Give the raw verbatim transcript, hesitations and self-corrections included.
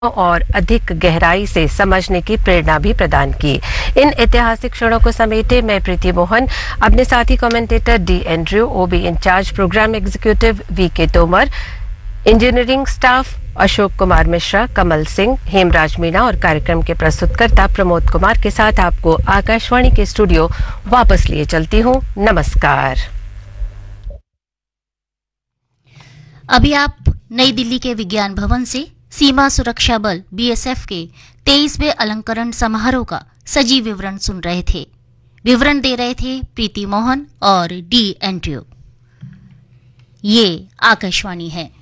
और अधिक गहराई से समझने की प्रेरणा भी प्रदान की। इन ऐतिहासिक क्षणों को समेटे मैं प्रीति मोहन, अपने साथी commentator D Andrew, OB in charge programme executive we के तोमर, इंजीनियरिंग स्टाफ अशोक कुमार मिश्रा, कमल सिंह, हेमराज मीणा और कार्यक्रम के प्रस्तुतकर्ता प्रमोद कुमार के साथ आपको आकाशवाणी के स्टूडियो वापस लिए चलती हूँ। नमस्कार। अभी आप नई दिल्ली के विज्ञान भवन से सीमा सुरक्षा बल बी एस एफ के तेईसवें अलंकरण समारोह का सजीव विवरण सुन रहे थे। विवरण दे रहे थे प्रीति मोहन और डी एंड्रयू। ये आकाशवाणी है।